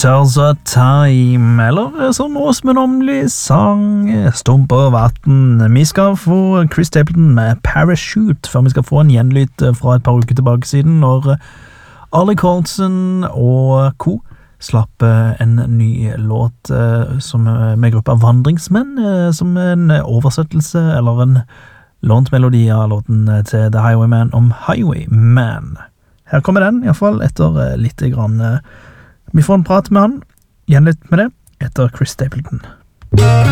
Matters of Time, eller sånn åsmenomlig sang, Stump og vatten. Vi skal få Chris Stapleton med Parachute, før vi skal få en gjenlyd fra et par uker tilbake siden, når Arlie Colson og co. slapp en ny låt med gruppa Vandringsmenn, som en oversettelse, eller en lånt melodi av låten til The Highwayman om Highwayman. Her kommer den, i hvert fall, etter litt grann. Vi får en prat med han, igjen litt med det, etter Chris Stapleton.